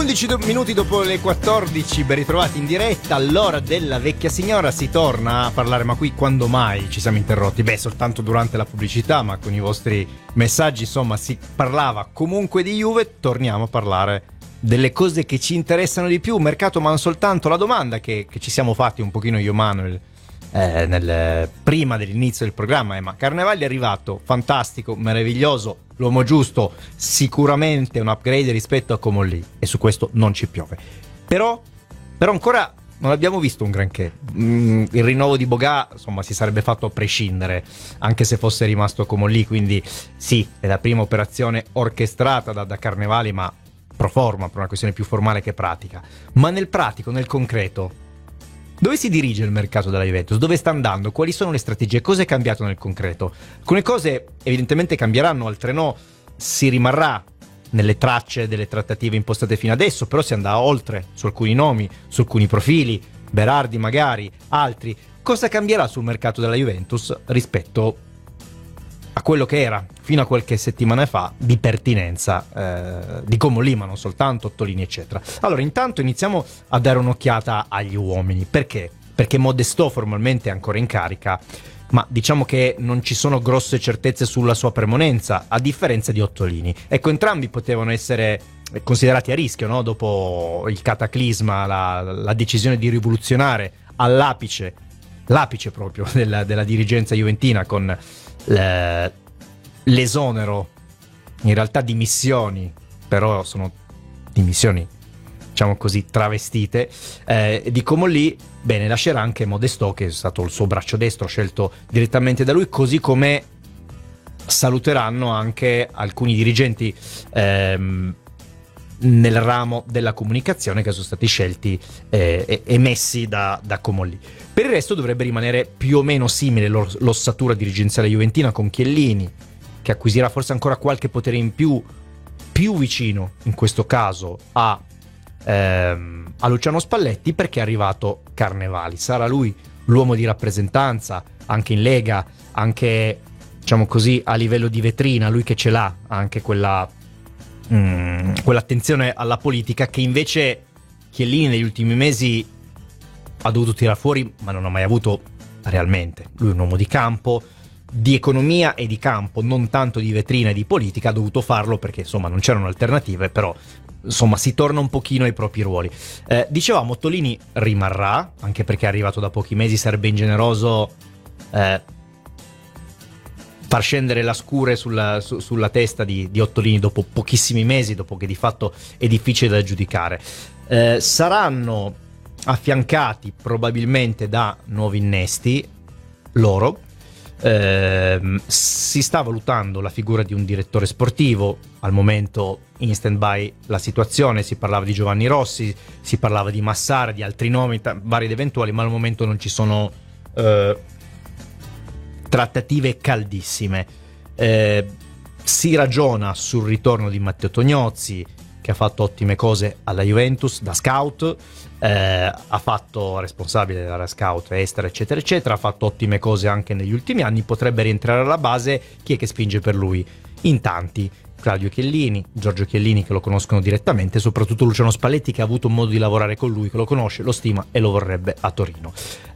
11 minuti dopo le 14, ben ritrovati in diretta all'ora della vecchia signora. Si torna a parlare, ma qui quando mai ci siamo interrotti? Beh, soltanto durante la pubblicità, ma con i vostri messaggi, insomma, si parlava comunque di Juve. Torniamo a parlare delle cose che ci interessano di più, mercato, ma non soltanto. La domanda che ci siamo fatti un pochino io e Manuel prima dell'inizio del programma è: ma Carnevali è arrivato, fantastico, meraviglioso, l'uomo giusto, sicuramente un upgrade rispetto a Comolli, e su questo non ci piove. Però ancora non abbiamo visto un granché. Il rinnovo di Boga, insomma, si sarebbe fatto a prescindere, anche se fosse rimasto Comolli, quindi sì, è la prima operazione orchestrata da Carnevali, ma pro forma, per una questione più formale che pratica. Ma nel pratico, nel concreto, dove si dirige il mercato della Juventus? Dove sta andando? Quali sono le strategie? Cosa è cambiato nel concreto? Alcune cose evidentemente cambieranno, altre no. Si rimarrà nelle tracce delle trattative impostate fino adesso, però si andrà oltre su alcuni nomi, su alcuni profili, Berardi magari, altri. Cosa cambierà sul mercato della Juventus rispetto a quello che era fino a qualche settimana fa di pertinenza di Comolli, ma non soltanto, Ottolini eccetera. Allora, intanto iniziamo a dare un'occhiata agli uomini. Perché? Perché Modestò formalmente è ancora in carica, ma diciamo che non ci sono grosse certezze sulla sua permanenza, a differenza di Ottolini. Ecco, entrambi potevano essere considerati a rischio, no? Dopo il cataclisma, la decisione di rivoluzionare all'apice proprio della dirigenza juventina, con l'esonero, in realtà dimissioni, però sono dimissioni, diciamo così, travestite, di Comolli. Bene, lascerà anche Modestò, che è stato il suo braccio destro, scelto direttamente da lui, così come saluteranno anche alcuni dirigenti nel ramo della comunicazione che sono stati scelti e messi da Comolli. Per il resto dovrebbe rimanere più o meno simile l'ossatura dirigenziale juventina, con Chiellini, che acquisirà forse ancora qualche potere in più vicino in questo caso a Luciano Spalletti, perché è arrivato Carnevali. Sarà lui l'uomo di rappresentanza anche in Lega, anche, diciamo così, a livello di vetrina, lui che ce l'ha anche quell'attenzione alla politica che invece Chiellini negli ultimi mesi ha dovuto tirare fuori, ma non ha mai avuto realmente. Lui è un uomo di campo, di economia e di campo, non tanto di vetrina e di politica. Ha dovuto farlo perché, insomma, non c'erano alternative, però insomma si torna un pochino ai propri ruoli. Dicevamo, Ottolini rimarrà, anche perché è arrivato da pochi mesi. Sarebbe ingeneroso far scendere la scure sulla testa di Ottolini dopo pochissimi mesi, dopo che di fatto è difficile da giudicare. Saranno affiancati probabilmente da nuovi innesti loro. Si sta valutando la figura di un direttore sportivo, al momento in stand-by la situazione. Si parlava di Giovanni Rossi, si parlava di Massara, di altri nomi vari ed eventuali, ma al momento non ci sono trattative caldissime. Si ragiona sul ritorno di Matteo Tognozzi, che ha fatto ottime cose alla Juventus da scout, ha fatto responsabile dell'area scout estera eccetera eccetera, ha fatto ottime cose anche negli ultimi anni. Potrebbe rientrare alla base. Chi è che spinge per lui? In tanti: Claudio Chiellini, Giorgio Chiellini, che lo conoscono direttamente, soprattutto Luciano Spalletti, che ha avuto modo di lavorare con lui, che lo conosce, lo stima e lo vorrebbe a Torino.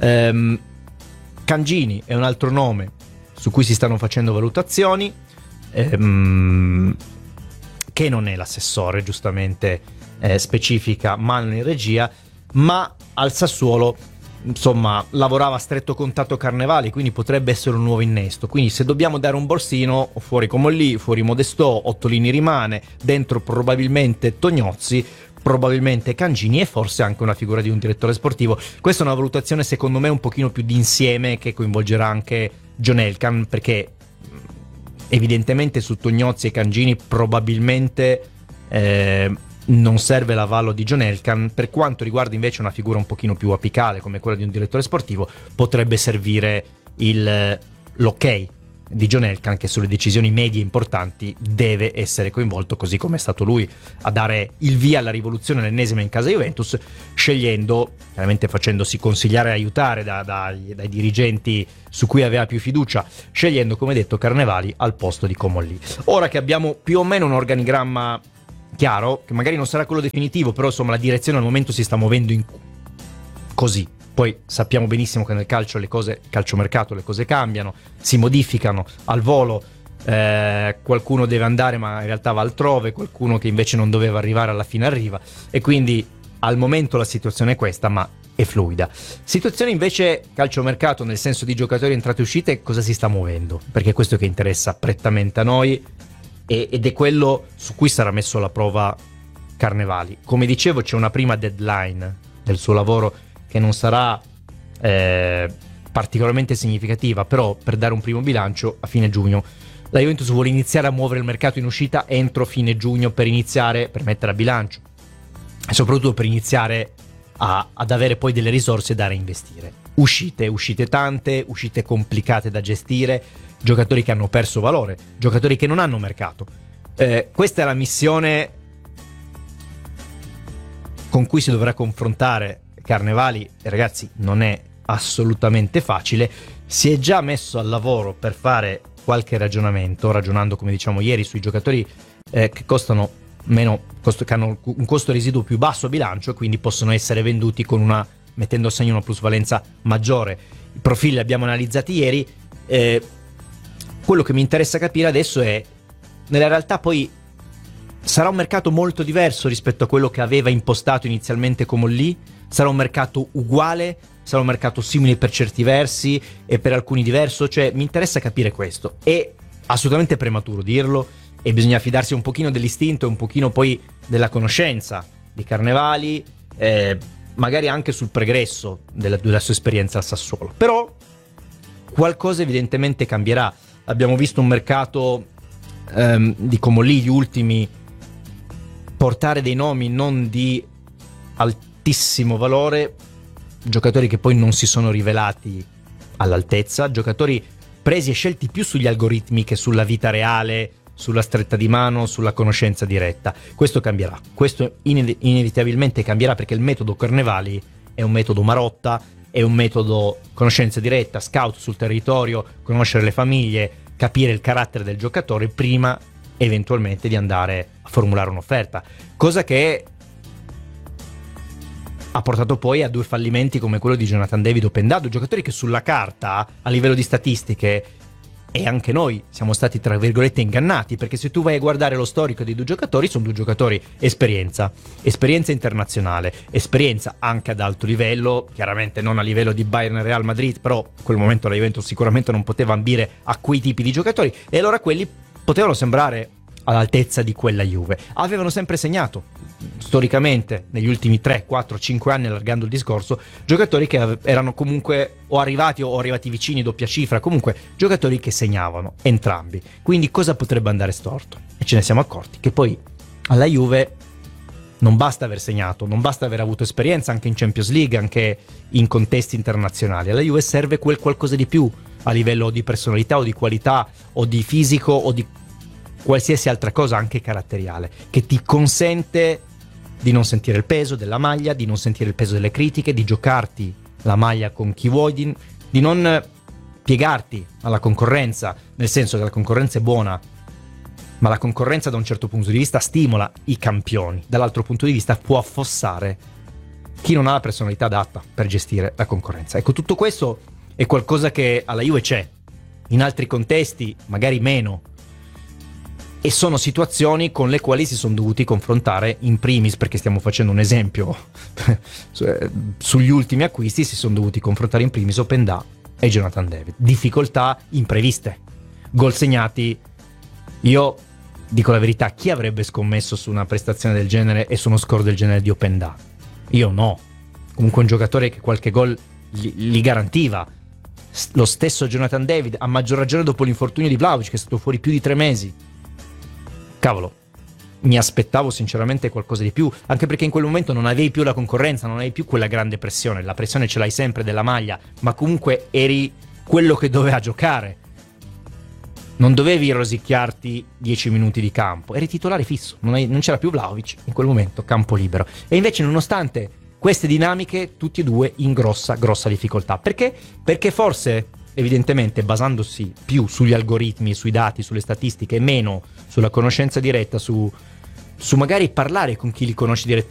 Cangini è un altro nome su cui si stanno facendo valutazioni, che non è l'assessore, giustamente specifica Manuel in regia, ma al Sassuolo, insomma, lavorava a stretto contatto Carnevali, quindi potrebbe essere un nuovo innesto. Quindi se dobbiamo dare un borsino, fuori Comolli, fuori Modestò, Ottolini rimane, dentro probabilmente Tognozzi, probabilmente Cangini e forse anche una figura di un direttore sportivo. Questa è una valutazione secondo me un pochino più d'insieme, che coinvolgerà anche John Elkann, perché evidentemente su Tognozzi e Cangini probabilmente non serve l'avallo di John Elkann. Per quanto riguarda invece una figura un pochino più apicale come quella di un direttore sportivo, potrebbe servire l'ok di John Elkann, che sulle decisioni medie importanti deve essere coinvolto, così come è stato lui a dare il via alla rivoluzione, l'ennesima in casa Juventus, scegliendo, chiaramente facendosi consigliare e aiutare dai dirigenti su cui aveva più fiducia, scegliendo, come detto, Carnevali al posto di Comolli. Ora che abbiamo più o meno un organigramma chiaro, che magari non sarà quello definitivo, però insomma la direzione al momento si sta muovendo così. Poi sappiamo benissimo che nel calcio calciomercato le cose cambiano, si modificano al volo, qualcuno deve andare ma in realtà va altrove, qualcuno che invece non doveva arrivare alla fine arriva, e quindi al momento la situazione è questa, ma è fluida. Situazione invece calciomercato nel senso di giocatori entrate e uscite, cosa si sta muovendo? Perché è questo che interessa prettamente a noi ed è quello su cui sarà messo alla prova Carnevali. Come dicevo, c'è una prima deadline del suo lavoro che non sarà particolarmente significativa, però per dare un primo bilancio a fine giugno la Juventus vuole iniziare a muovere il mercato in uscita entro fine giugno per mettere a bilancio e soprattutto per iniziare ad avere poi delle risorse da reinvestire. Uscite tante, uscite complicate da gestire, giocatori che hanno perso valore, giocatori che non hanno mercato. Questa è la missione con cui si dovrà confrontare Carnevali, e ragazzi non è assolutamente facile. Si è già messo al lavoro per fare qualche ragionamento, ragionando come diciamo ieri sui giocatori che costano meno, che hanno un costo residuo più basso a bilancio, quindi possono essere venduti con mettendo a segno una plusvalenza maggiore. I profili li abbiamo analizzati ieri. Quello che mi interessa capire adesso è, nella realtà poi sarà un mercato molto diverso rispetto a quello che aveva impostato inizialmente Comolli? Sarà un mercato uguale? Sarà un mercato simile per certi versi e per alcuni diverso? Cioè, mi interessa capire questo. È assolutamente prematuro dirlo e bisogna fidarsi un pochino dell'istinto e un pochino poi della conoscenza di Carnevali, magari anche sul pregresso della sua esperienza al Sassuolo. Però qualcosa evidentemente cambierà. Abbiamo visto un mercato di Comolli, gli ultimi, portare dei nomi non di altissimo valore, giocatori che poi non si sono rivelati all'altezza, giocatori presi e scelti più sugli algoritmi che sulla vita reale, sulla stretta di mano, sulla conoscenza diretta. Questo cambierà, questo inevitabilmente cambierà, perché il metodo Carnevali è un metodo Marotta, è un metodo conoscenza diretta, scout sul territorio, conoscere le famiglie, capire il carattere del giocatore prima eventualmente di andare a formulare un'offerta, cosa che ha portato poi a 2 fallimenti come quello di Jonathan David o Openda, giocatori che sulla carta, a livello di statistiche, e anche noi siamo stati tra virgolette ingannati, perché se tu vai a guardare lo storico dei 2 giocatori, sono 2 giocatori esperienza internazionale, esperienza anche ad alto livello, chiaramente non a livello di Bayern e Real Madrid, però in quel momento la Juventus sicuramente non poteva ambire a quei tipi di giocatori, e allora quelli potevano sembrare all'altezza di quella Juve. Avevano sempre segnato, storicamente, negli ultimi 3, 4, 5 anni, allargando il discorso, giocatori che erano comunque o arrivati vicini, doppia cifra, comunque giocatori che segnavano entrambi. Quindi cosa potrebbe andare storto? E ce ne siamo accorti che poi alla Juve non basta aver segnato, non basta aver avuto esperienza anche in Champions League, anche in contesti internazionali. Alla Juve serve quel qualcosa di più a livello di personalità o di qualità o di fisico o di qualsiasi altra cosa, anche caratteriale, che ti consente di non sentire il peso della maglia, di non sentire il peso delle critiche, di giocarti la maglia con chi vuoi, di non piegarti alla concorrenza, nel senso che la concorrenza è buona, ma la concorrenza da un certo punto di vista stimola i campioni, dall'altro punto di vista può affossare chi non ha la personalità adatta per gestire la concorrenza. Ecco, tutto questo è qualcosa che alla Juve c'è, in altri contesti magari meno, e sono situazioni con le quali si sono dovuti confrontare in primis, perché stiamo facendo un esempio sugli ultimi acquisti, si sono dovuti confrontare in primis Openda e Jonathan David. Difficoltà impreviste, gol segnati. Io dico la verità, chi avrebbe scommesso su una prestazione del genere e su uno score del genere di Openda? Io no. Comunque un giocatore che qualche gol li garantiva. Lo stesso Jonathan David, a maggior ragione dopo l'infortunio di Vlahovic, che è stato fuori più di 3 mesi. Cavolo, mi aspettavo sinceramente qualcosa di più, anche perché in quel momento non avevi più la concorrenza, non avevi più quella grande pressione. La pressione ce l'hai sempre della maglia, ma comunque eri quello che doveva giocare. Non dovevi rosicchiarti 10 minuti di campo, eri titolare fisso, non c'era più Vlahovic in quel momento, campo libero. E invece, nonostante queste dinamiche, tutti e 2 in grossa difficoltà. Perché? Perché forse, evidentemente, basandosi più sugli algoritmi, sui dati, sulle statistiche, meno sulla conoscenza diretta, su su magari parlare con chi li conosce